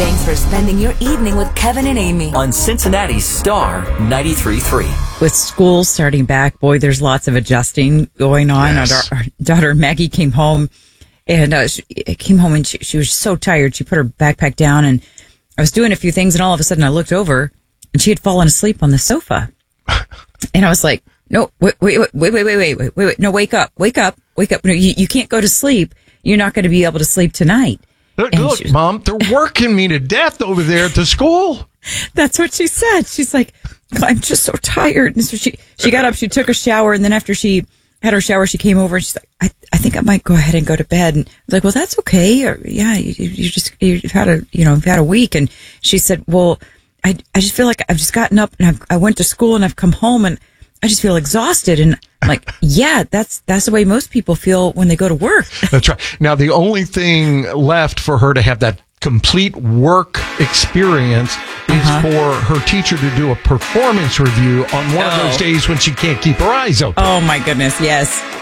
Thanks for spending your evening with Kevin and Amy on Cincinnati's Star 93.3. With school starting back, boy, there's lots of adjusting going on. Yes. Our daughter Maggie came home, and she was so tired. She put her backpack down, and I was doing a few things, and all of a sudden I looked over, and she had fallen asleep on the sofa. And I was like, no, wait, no, wake up. No, you can't go to sleep. You're not going to be able to sleep tonight. Look, Mom, they're working me to death over there at the school. That's what she said. She's like, I'm just so tired. And so she got up, she took a shower, and then after she had her shower, she came over and she's like, I think I might go ahead and go to bed. And I was like, well, that's okay. Or, yeah, you've had a week. And she said, well, I just feel like I've just gotten up and I went to school and I've come home and I just feel exhausted. And I'm like, yeah, that's the way most people feel when they go to work. That's right. Now, the only thing left for her to have that complete work experience is for her teacher to do a performance review on one of those days when she can't keep her eyes open. Oh, my goodness. Yes.